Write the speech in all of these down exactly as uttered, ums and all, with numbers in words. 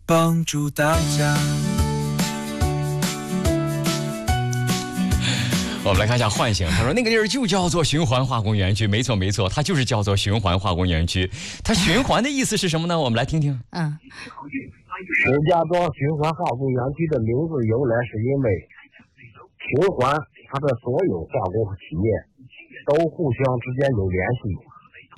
帮助大家。 我们来看一下唤醒，他说那个地儿就叫做循环化工园区，没错没错，它就是叫做循环化工园区。它循环的意思是什么呢？我们来听听。 嗯， 石家庄循环化工园区的名字由来是因为循环它的所有化工企业都互相之间有联系。 嗯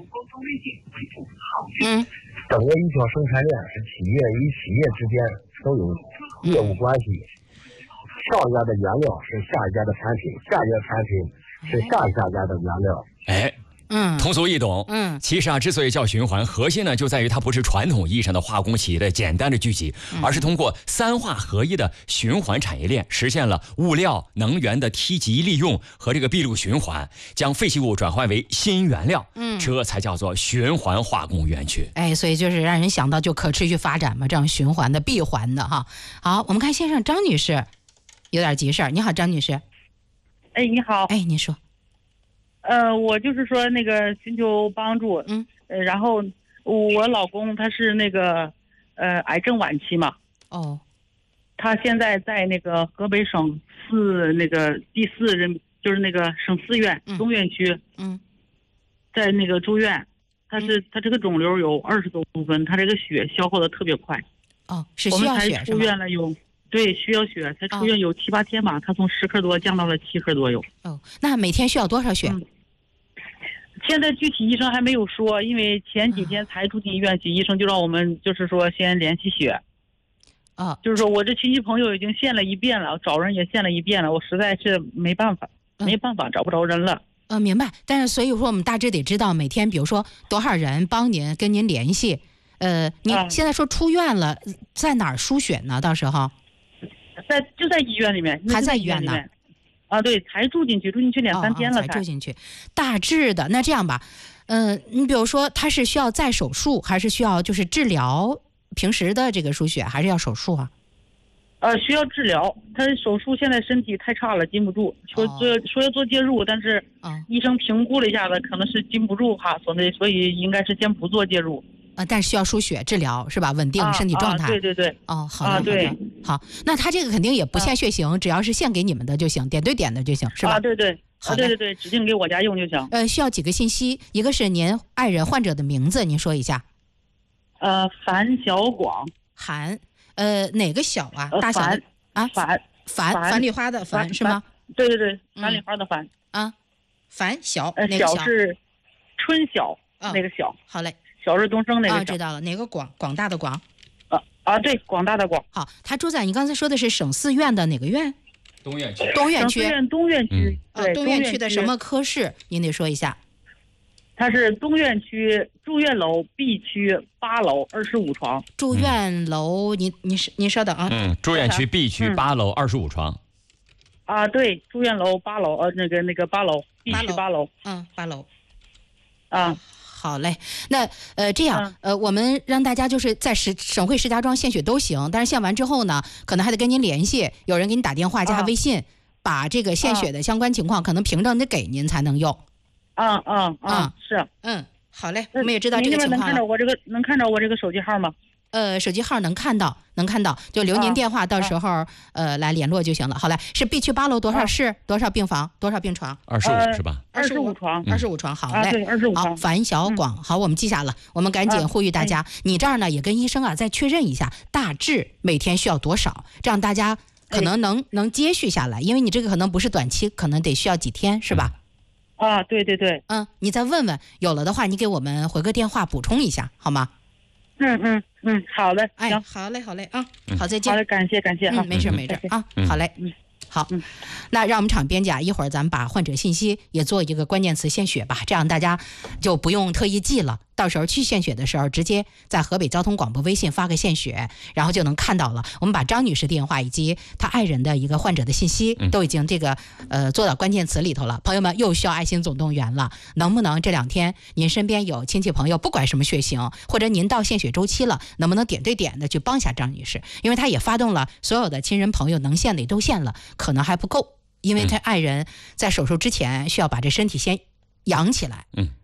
嗯， 整个一条生产链是企业与企业之间都有业务关系。上一家的原料是下一家的产品，下一家产品是下一下家的原料。 哎， 嗯， 通俗易懂。 嗯， 其实啊，之所以叫循环，核心呢就在于它不是传统意义上的化工企业的简单的聚集， 嗯、 而是通过三化合一的循环产业链，实现了物料、能源的梯级利用和这个闭路循环，将废弃物转换为新原料。嗯，这才叫做循环化工园区。 哎，所以就是让人想到就可持续发展嘛，这样循环的、闭环的哈。好，我们看线上张女士。有点急事儿，你好，张女士。 哎，你好。 哎，你说。 呃，我就是说那个寻求帮助， 嗯， 呃，然后我老公他是那个呃癌症晚期嘛。 哦。 他现在在那个河北省四那个第四人就是那个省四院、嗯、东院区。 嗯。 在那个住院，他是、嗯、他这个肿瘤有二十多公分，他这个血消耗的特别快。 哦，是需要血是吗？ 我们才出院了有。对，需要血，才出院有七八天吧，他、哦、从十克多降到了七克多有。 哦，那每天需要多少血？ 嗯、现在具体医生还没有说，因为前几天才住进医院去，嗯、医生就让我们就是说先联系血。 啊、哦， 就是说我这亲戚朋友已经献了一遍了，找人也献了一遍了，我实在是没办法，嗯、没办法找不着人了。 呃，明白。但是所以说我们大致得知道每天，比如说多少人帮您跟您联系。呃，您现在说出院了，嗯、在哪儿输血呢？到时候？ 在就在医院里面， 还在医院呢， 啊，对，才住进去，住进去两三天了才， 哦哦、才住进去。大致的，那这样吧，嗯、呃，你比如说，他是需要再手术，还是需要就是治疗？平时的这个输血，还是要手术啊？ 呃，需要治疗。他手术现在身体太差了，禁不住，说做、哦、说要做介入，但是医生评估了一下子，可能是禁不住哈，所以所以应该是先不做介入。 呃，但是需要输血治疗是吧？稳定身体状态。 啊啊、对对对。 哦，好的， 啊、对， 好，好，那他这个肯定也不限血型，啊、只要是献给你们的就行，点对点的就行，是吧？ 啊，对对， 好、 啊，对对对，指定给我家用就行。 呃，需要几个信息，一个是您爱人患者的名字，您说一下。 呃，樊小广。 韩，呃，哪个小啊？ 呃、 大小的啊？ 樊樊樊梨花的樊是吗？ 对对对，樊梨花的樊。 嗯、啊，樊小， 呃， 哪个小？ 小是春晓、哦、那个小。 好嘞。 小是东升那个小、 啊，知道了，哪个广？广大的广。 啊啊，对，广大的广。 好，他住在你刚才说的是省四院的哪个院？ 东院区。 东院区。 省四院东院区。 嗯、对，东院区的什么科室？您得说一下。 它是东院区住院楼 B 区八楼二十五床。 住院楼，您您是您稍等啊。 嗯，住院区 B 区八楼二十五床。 啊，对，住院楼八楼，呃，那个那个八楼 B 区八楼。 嗯，八楼。 啊。 好嘞，那呃这样、嗯、呃我们让大家就是在石省会石家庄献血都行，但是献完之后呢，可能还得跟您联系，有人给你打电话加微信，啊、把这个献血的相关情况、啊、可能凭证得给您才能用。 啊啊啊！是， 嗯，好嘞，我们也知道这个情况了。 能看到我这个能看到我这个手机号吗？ 呃，手机号能看到，能看到，就留您电话，到时候、啊、呃来联络就行了。好嘞，是 B 区八楼多少室、啊、多少病房多少病床？ 二十五是吧？ 二十五床， 二十五床。好嘞， 啊、对，二十五床。 好，樊小广、嗯，好，我们记下了。我们赶紧呼吁大家，啊、你这儿呢也跟医生啊再确认一下，大致每天需要多少，这样大家可能能、哎、能接续下来，因为你这个可能不是短期，可能得需要几天，是吧？ 啊，对对对。 嗯，你再问问，有了的话，你给我们回个电话补充一下，好吗？ 嗯嗯嗯，好的， 哎， 行， 好嘞，好嘞啊，好，再见。 好嘞，感谢感谢啊， 嗯，没事没事啊， 嗯， 好嘞，嗯。好，那让我们场编辑啊，一会儿咱们把患者信息也做一个关键词献血吧，这样大家就不用特意记了，到时候去献血的时候，直接在河北交通广播微信发个献血，然后就能看到了。我们把张女士电话以及她爱人的一个患者的信息都已经这个呃做到关键词里头了。朋友们，又需要爱心总动员了，能不能这两天您身边有亲戚朋友，不管什么血型，或者您到献血周期了，能不能点对点的去帮一下张女士？因为她也发动了所有的亲人朋友能献的也都献了。可能还不够，因为他爱人在手术之前需要把这身体先养起来， 嗯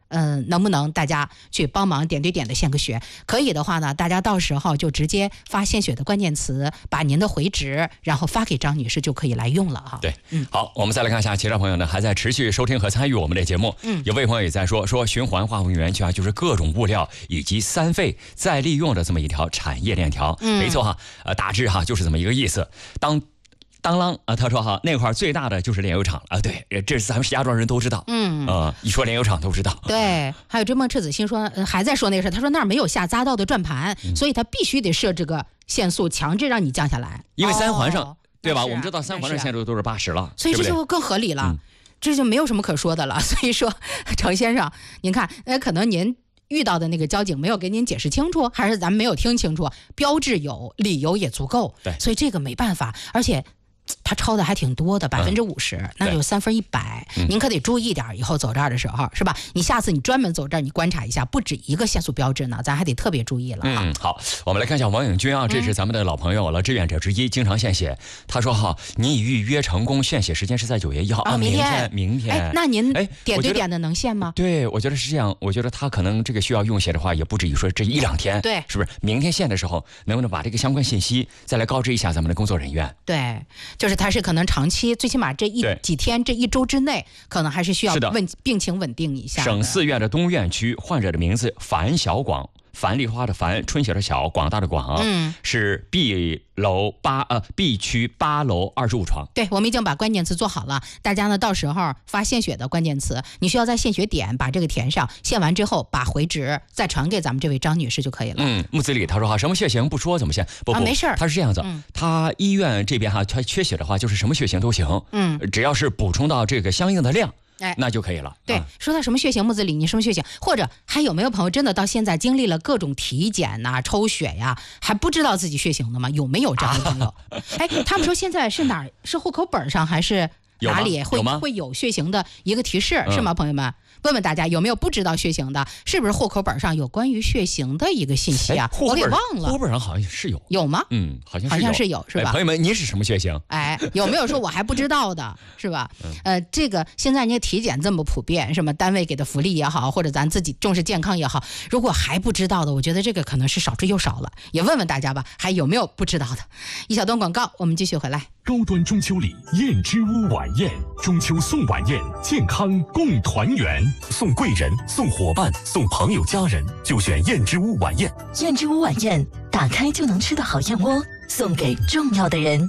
嗯、呃，能不能大家去帮忙点对点的献个血？可以的话呢，大家到时候就直接发献血的关键词，把您的回执，然后发给张女士就可以来用了啊。 对，嗯，好，我们再来看一下，其他朋友呢还在持续收听和参与我们的节目。嗯，有位朋友也在说，说循环化工园区啊，就是各种物料以及三废再利用的这么一条产业链条。嗯，没错哈，呃，大致哈就是这么一个意思。当当啷啊，他说哈，那块最大的就是炼油厂啊，对，这是咱们石家庄人都知道。嗯，呃，一说炼油厂都知道。 对，还有追梦赤子心说、呃，还在说那个事，他说那儿没有下匝道的转盘、嗯，所以他必须得设这个限速，强制让你降下来。 因为三环上，哦、对吧、啊？我们知道三环上限速都是八十了， 所以这就更合理了、嗯，这就没有什么可说的了。所以说，程先生，您看，呃，可能您遇到的那个交警没有给您解释清楚，还是咱们没有听清楚？标志有，理由也足够， 对， 所以这个没办法，而且。他超的还挺多的，百分之五十，那就三分一百。您可得注意点，以后走这儿的时候，是吧？你下次你专门走这儿，你观察一下，不止一个限速标志呢，咱还得特别注意了。 嗯，好，我们来看一下王颖君啊，这是咱们的老朋友了，志愿者之一，经常献血。他说哈，你已预约成功，献血时间是在九月一号啊， 明天，明天。 哎，那您点对点的能献吗？ 对，我觉得是这样。我觉得他可能这个需要用血的话，也不至于说这一两天， 对， 是不是？明天献的时候，能不能把这个相关信息再来告知一下咱们的工作人员？ 对，就是他是可能长期，最起码这一几天、这一周之内，可能还是需要问病情稳定一下。 省四院的东院区患者的名字樊小广，樊梨花的樊，春晓的晓，广大的广，嗯，是 B 楼八呃 B 区八楼二十五床。 对，我们已经把关键词做好了，大家呢到时候发献血的关键词，你需要在献血点把这个填上，献完之后把回执再传给咱们这位张女士就可以了。 嗯，木子李他说哈，什么血型不说怎么献？不不、 啊，没事， 他是这样子，嗯、他医院这边哈，他缺血的话就是什么血型都行，嗯，只要是补充到这个相应的量。哎，那就可以了。 对，说到什么血型，木子李，你什么血型？或者还有没有朋友真的到现在经历了各种体检呐、啊、抽血呀，还不知道自己血型的吗？有没有这样的朋友？啊、哎，他们说现在是哪儿？是户口本上还是哪里会有会有血型的一个提示，是吗？朋友们，问问大家有没有不知道血型的？是不是户口本上有关于血型的一个信息啊？我给忘了。 户口本上好像是有， 有吗？ 嗯，好像是好像是有，是吧？ 朋友们，您是什么血型？ 哎，有没有说我还不知道的，是吧？呃，这个现在你体检这么普遍，什么单位给的福利也好，或者咱自己重视健康也好，如果还不知道的，我觉得这个可能是少之又少了。也问问大家吧，还有没有不知道的？一小段广告，我们继续回来。 高端中秋礼燕之屋晚宴，中秋送晚宴，健康共团圆，送贵人、送伙伴、送朋友家人，就选燕之屋晚宴。 燕之屋晚宴，打开就能吃的好燕窝，送给重要的人。